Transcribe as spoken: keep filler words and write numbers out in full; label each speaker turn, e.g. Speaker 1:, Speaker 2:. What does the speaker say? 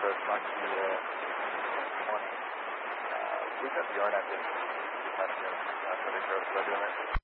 Speaker 1: first talked to you uh, this morning. Uh, we've got the yard out there. Uh, for the girls, we're doing it.